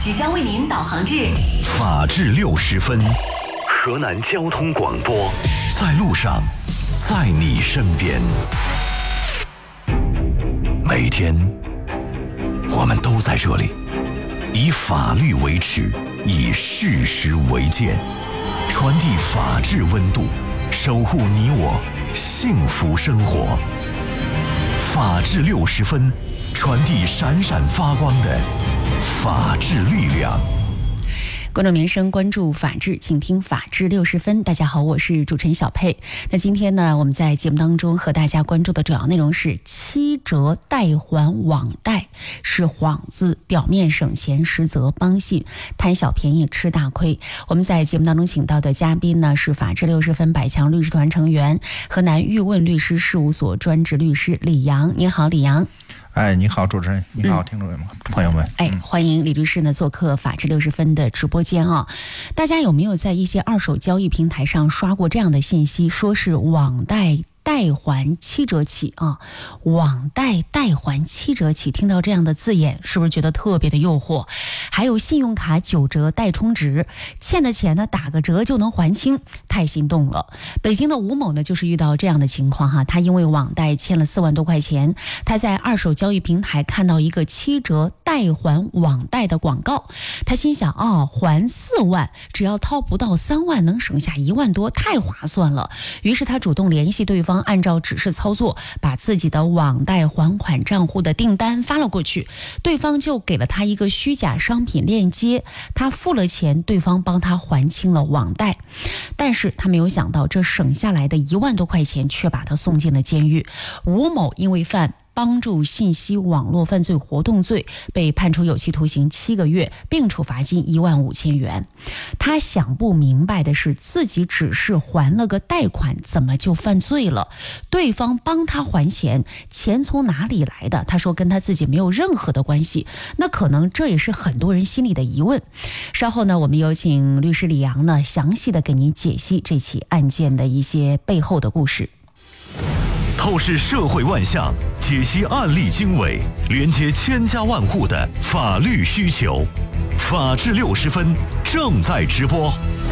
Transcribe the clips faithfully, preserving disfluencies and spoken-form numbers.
即将为您导航至法治六十分，河南交通广播，在路上，在你身边。每天，我们都在这里，以法律为尺，以事实为鉴，传递法治温度，守护你我幸福生活。法治六十分，传递闪闪发光的法治力量。 关注民生，关注法治，请听法治六十分。大家好，我是主持人小佩。那今天呢，我们在节目当中和大家关注的主要内容是七折代还网贷是幌子，表面省钱，实则帮信，贪小便宜吃大亏。我们在节目当中请到的嘉宾呢是法治六十分百强律师团成员、河南玉问律师事务所专职律师李阳。你好，李阳。 哎，你好，主持人，你好，听众朋友们。 哎，欢迎李律师呢做客法治六十分的直播间啊！大家有没有在一些二手交易平台上刷过这样的信息，说是网贷代还七折起啊？网贷代还七折起，听到这样的字眼，是不是觉得特别的诱惑？还有信用卡九折代充值，欠的钱呢打个折就能还清，太心动了。北京的吴某呢，就是遇到这样的情况哈，他因为网贷欠了四万多块钱，他在二手交易平台看到一个七折代还网贷的广告，他心想哦，还四万，只要掏不到三万，能省下一万多，太划算了。于是他主动联系对方，按照指示操作，把自己的网贷还款账户的订单发了过去，对方就给了他一个虚假商品链接，他付了钱，对方帮他还清了网贷，但是他没有想到，这省下来的一万多块钱却把他送进了监狱。吴某因为犯帮助信息网络犯罪活动罪，被判处有期徒刑七个月，并处罚金一万五千元。他想不明白的是，自己只是还了个贷款，怎么就犯罪了？对方帮他还钱，钱从哪里来的？他说跟他自己没有任何的关系。那可能这也是很多人心里的疑问。稍后呢，我们有请律师李阳呢，详细的给您解析这起案件的一些背后的故事。 透视社会万象，解析案例经纬，连接千家万户的法律需求。法治六十分正在直播。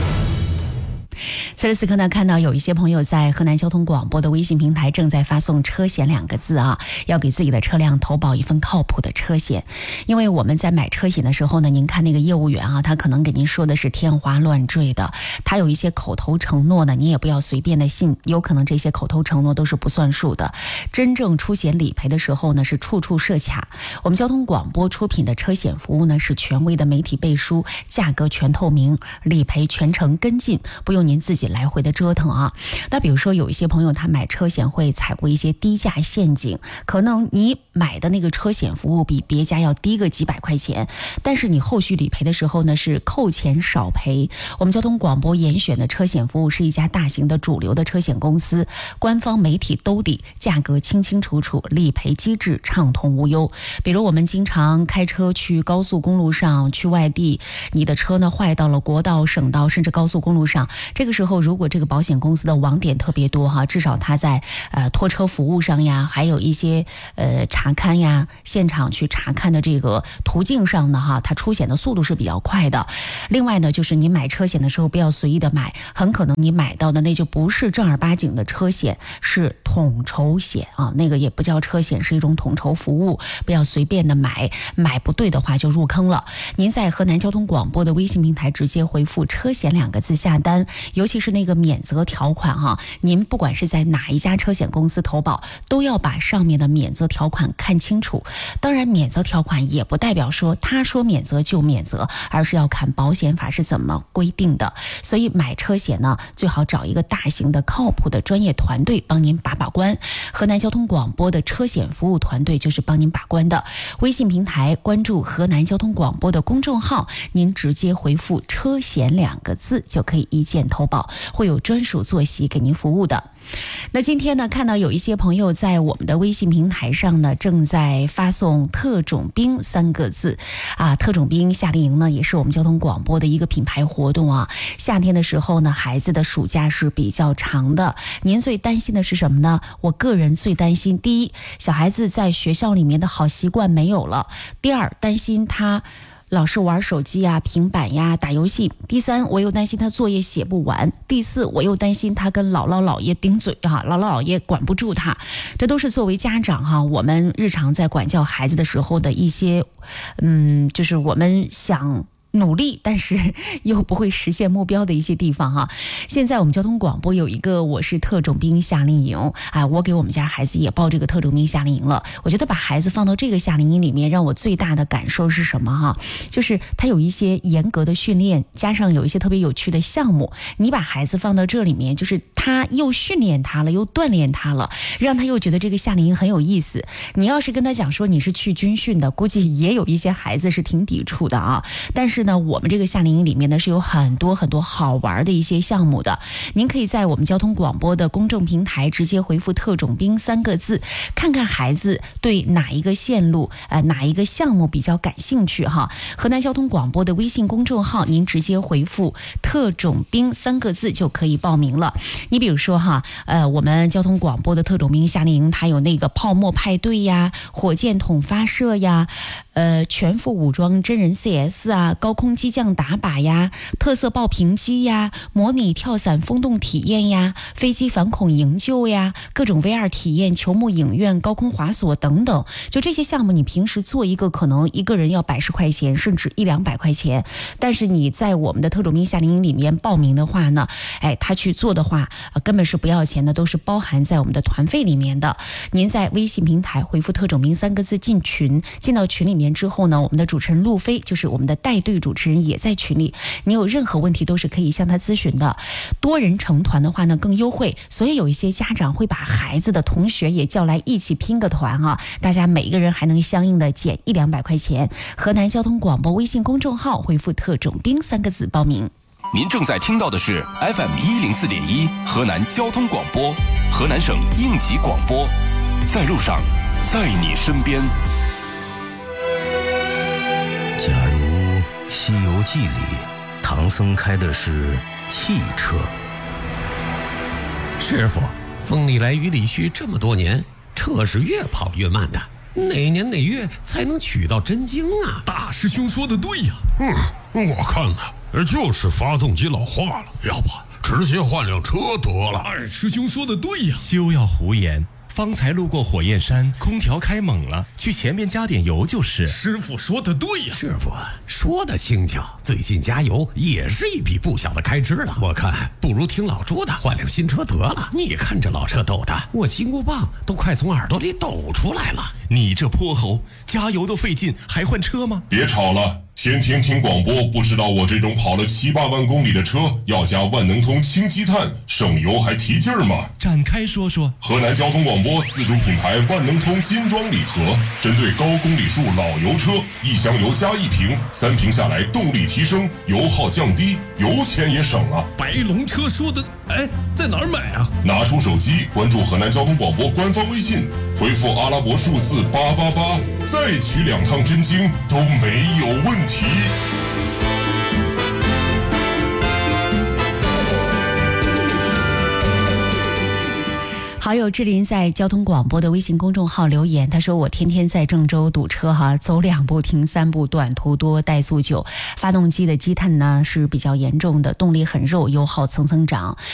此时此刻呢，看到有一些朋友在河南交通广播的微信平台正在发送车险两个字啊，要给自己的车辆投保一份靠谱的车险。因为我们在买车险的时候呢，您看那个业务员啊，他可能给您说的是天花乱坠的，他有一些口头承诺呢，你也不要随便的信，有可能这些口头承诺都是不算数的。真正出险理赔的时候呢，是处处设卡。我们交通广播出品的车险服务呢，是权威的媒体背书，价格全透明，理赔全程跟进，不用您自己来回的折腾啊。那比如说有一些朋友他买车险会踩过一些低价陷阱，可能你买的那个车险服务比别家要低个几百块钱，但是你后续理赔的时候呢是扣钱少赔。我们交通广播严选的车险服务是一家大型的主流的车险公司，官方媒体兜底，价格清清楚楚，理赔机制畅通无忧。比如我们经常开车去高速公路上，去外地，你的车呢坏到了国道、省道甚至高速公路上，这个时候如果这个保险公司的网点特别多哈，至少它在呃拖车服务上呀，还有一些呃查勘呀，现场去查看的这个途径上呢哈，它出险的速度是比较快的。另外呢，就是你买车险的时候不要随意的买，很可能你买到的那就不是正儿八经的车险，是统筹险啊，那个也不叫车险，是一种统筹服务，不要随便的买，买不对的话就入坑了。您在河南交通广播的微信平台直接回复车险两个字下单，尤其是那个免责条款哈，您不管是在哪一家车险公司投保，都要把上面的免责条款看清楚。当然免责条款也不代表说他说免责就免责，而是要看保险法是怎么规定的。所以买车险呢，最好找一个大型的靠谱的专业团队帮您把把关。河南交通广播的车险服务团队就是帮您把关的。微信平台关注河南交通广播的公众号，您直接回复车险两个字就可以一键投保，会有专属坐席给您服务的。那今天呢，看到有一些朋友在我们的微信平台上呢，正在发送特种兵三个字啊。特种兵夏令营呢，也是我们交通广播的一个品牌活动啊。夏天的时候呢，孩子的暑假是比较长的，您最担心的是什么呢？我个人最担心，第一，小孩子在学校里面的好习惯没有了；第二，担心他老是玩手机啊、平板呀、打游戏；第三，我又担心他作业写不完；第四，我又担心他跟姥姥姥爷顶嘴哈、啊，姥姥姥爷管不住他。这都是作为家长哈、啊，我们日常在管教孩子的时候的一些，嗯，就是我们想努力但是又不会实现目标的一些地方哈、啊。现在我们交通广播有一个我是特种兵夏令营啊，我给我们家孩子也报这个特种兵夏令营了。我觉得把孩子放到这个夏令营里面，让我最大的感受是什么哈？就是他有一些严格的训练，加上有一些特别有趣的项目。你把孩子放到这里面，就是他又训练他了，又锻炼他了，让他又觉得这个夏令营很有意思。你要是跟他讲说你是去军训的，估计也有一些孩子是挺抵触的啊。但是那我们这个夏令营里面呢是有很多很多好玩的一些项目的，您可以在我们交通广播的公众平台直接回复特种兵三个字，看看孩子对哪一个线路呃哪一个项目比较感兴趣哈。河南交通广播的微信公众号您直接回复特种兵三个字就可以报名了。你比如说哈呃我们交通广播的特种兵夏令营它有那个泡沫派对呀、火箭筒发射呀、呃全副武装真人 C S 啊、高空机降打靶呀、特色爆屏机呀、模拟跳伞风洞体验呀、飞机反恐营救呀、各种 V R 体验、球幕影院、高空滑索等等。就这些项目你平时做一个可能一个人要百十块钱甚至一两百块钱，但是你在我们的特种兵夏令营里面报名的话呢，哎，他去做的话、呃、根本是不要钱的，都是包含在我们的团费里面的。您在微信平台回复特种兵三个字进群，进到群里面之后呢，我们的主持人路飞就是我们的带队主持人也在群里，你有任何问题都是可以向他咨询的。多人成团的话呢更优惠，所以有一些家长会把孩子的同学也叫来一起拼个团啊，大家每一个人还能相应的减一两百块钱。河南交通广播微信公众号回复特种兵三个字报名。 您正在听到的是 F M 一零四点一河南交通广播，河南省应急广播，在路上，在你身边。 假如《西游记》里唐僧开的是汽车， 师傅，风里来雨里去这么多年，车是越跑越慢的，哪年哪月才能取到真经啊？ 大师兄说的对呀、 啊。嗯，我看呢，就是发动机老化了，要不直接换辆车得了。 二师兄说的对呀， 休要胡言。方才路过火焰山，空调开猛了，去前面加点油就是。 师傅说的对呀， 师傅说的轻巧，最近加油也是一笔不小的开支了。我看不如听老朱的，换辆新车得了。你看这老车抖的，我金箍棒都快从耳朵里抖出来了。 你这泼猴，加油都费劲，还换车吗？ 别吵了。天天听广播，不知道我这种跑了七八万公里的车要加万能通氢积碳，省油还提劲儿吗？ 展开说说。 河南交通广播自主品牌万能通金装礼盒，针对高公里数老油车，一箱油加一瓶，三瓶下来动力提升，油耗降低，油钱也省了。 白龙车说的，哎，在哪儿买啊？ 拿出手机关注河南交通广播官方微信，回复阿拉伯数字八八八，再取两趟真经都没有问题。 好友志林在交通广播的微信公众号留言，他说我天天在郑州堵车哈，走两步停三步，短途多怠速久，发动机的积碳呢是比较严重的，动力很肉，油耗蹭蹭涨。